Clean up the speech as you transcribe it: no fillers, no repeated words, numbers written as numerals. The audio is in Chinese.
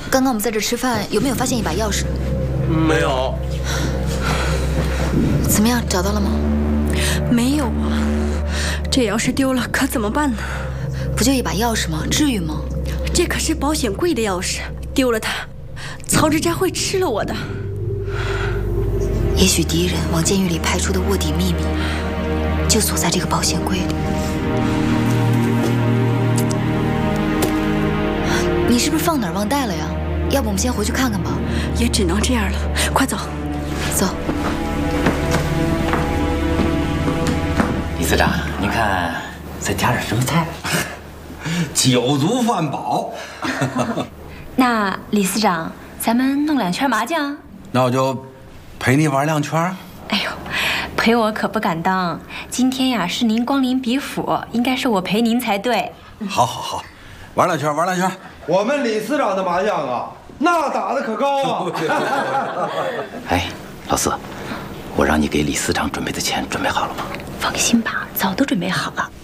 刚刚我们在这吃饭，有没有发现一把钥匙？ 没有。 怎么样，找到了吗？ 没有啊。这要是丢了，可怎么办呢？ 不就一把钥匙吗？至于吗？ 这可是保险柜的钥匙，丢了它，曹志斋会吃了我的。 也许敌人往监狱里派出的卧底秘密，就锁在这个保险柜里。你是不是放哪儿忘带了呀？要不我们先回去看看吧。 也只能这样了，快走。 走。 李司长，您看再加点什么菜？ 酒足饭饱。 那李司长，咱们弄2圈麻将。 那我就陪你玩2圈。 哎呦，陪我可不敢当。今天呀是您光临比府，应该是我陪您才对。 好，好，好，玩2圈，玩2圈。 我们李司长的麻将啊，那打的可高啊！ 哎，老四，我让你给李司长准备的钱准备好了吗？ 放心吧，早都准备好了。